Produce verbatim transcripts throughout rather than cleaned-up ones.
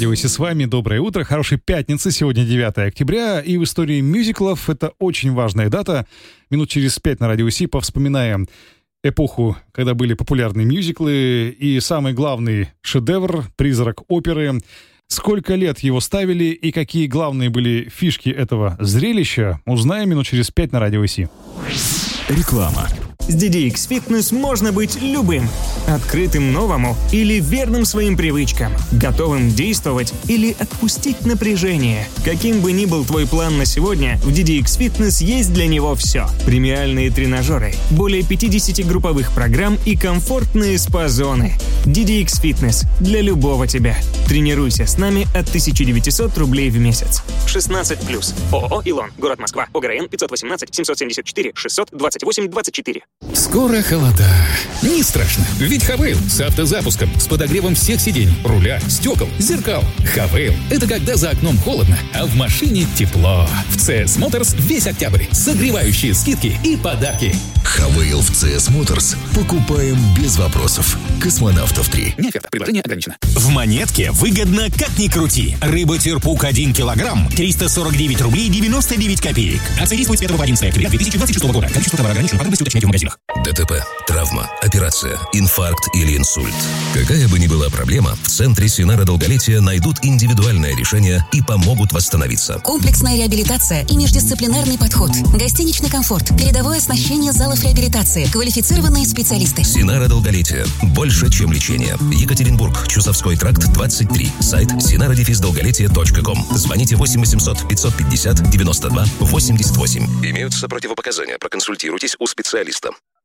Радио Си с вами. Доброе утро, хорошей пятницы. Сегодня девятое октября, и в истории мюзиклов это очень важная дата. Минут через пять на Радио Си повспоминаем эпоху, когда были популярны мюзиклы, и самый главный шедевр «Призрак оперы». Сколько лет его ставили и какие главные были фишки этого зрелища, узнаем минут через пять на Радио Си. Реклама. С ди ди икс Fitness можно быть любым. Открытым новому или верным своим привычкам. Готовым действовать или отпустить напряжение. Каким бы ни был твой план на сегодня, в ди ди икс Fitness есть для него все. Премиальные тренажеры, более пятьдесят групповых программ и комфортные спа-зоны. ди ди икс Fitness для любого тебя. Тренируйся с нами от тысяча девятьсот рублей в месяц. шестнадцать плюс. ООО «Илон». Город Москва. ОГРН пятьсот восемнадцать семьсот семьдесят четыре шестьсот двадцать восемь двадцать четыре. Скоро холода. Не страшно, ведь Хавейл с автозапуском, с подогревом всех сидений, руля, стекол, зеркал. Хавейл — это когда за окном холодно, а в машине тепло. В си эс Motors весь октябрь согревающие скидки и подарки. Хавейл в си эс Motors покупаем без вопросов. Космонавтов три. Не оферта, предложение ограничено. В Монетке выгодно как ни крути. Рыба терпук один килограмм, триста сорок девять рублей девяносто девять копеек. Акция действует с пятого по одиннадцатое октября две тысячи двадцать шестого года. Количество товара ограничено, подробности уточняйте в магазинах. ДТП, травма, операция, инфаркт или инсульт. Какая бы ни была проблема, в Центре Синара долголетия найдут индивидуальное решение и помогут восстановиться. Комплексная реабилитация и междисциплинарный подход. Гостиничный комфорт, передовое оснащение залов реабилитации, квалифицированные специалисты. Синара долголетия. Больше, чем лечение. Екатеринбург, Чусовской тракт, двадцать три. Сайт синара дефис долголетие точка ком. Звоните восемь восемьсот пятьсот пятьдесят девяносто два восемьдесят восемь. Имеются противопоказания. Проконсультируйтесь у специалиста.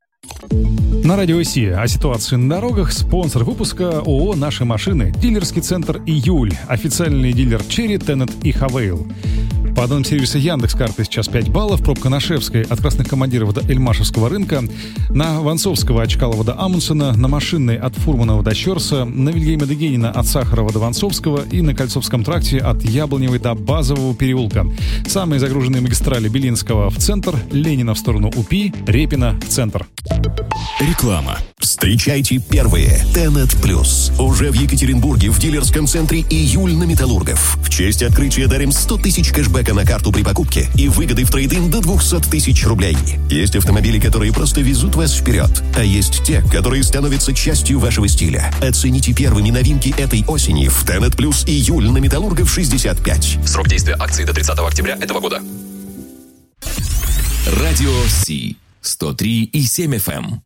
На Радио Си о ситуации на дорогах. Спонсор выпуска ООО «Наши машины». Дилерский центр «Июль». Официальный дилер «Черри», «Теннет» и «Хавейл». По данным сервиса Яндекс.Карты сейчас пять баллов. Пробка на Шевской от Красных Командиров до Эльмашевского рынка. На Вонцовского от Чкалова до Амундсена. На Машинной от Фурманова до Щерса. На Вильгельма Дегенина от Сахарова до Вонцовского. И на Кольцовском тракте от Яблоневой до Базового переулка. Самые загруженные магистрали: Белинского в центр, Ленина в сторону УПИ, Репина в центр. Реклама. Встречайте первые Теннет Плюс. Уже в Екатеринбурге в дилерском центре «Июль» на Металлургов. В честь открытия дарим сто тысяч кэшбэка на карту при покупке и выгоды в трейд-ин до двести тысяч рублей. Есть автомобили, которые просто везут вас вперед, а есть те, которые становятся частью вашего стиля. Оцените первыми новинки этой осени в Теннет Плюс «Июль» на Металлургов шестьдесят пять. Срок действия акции до тридцатого октября этого года. Радио Си. сто три и семь эф эм.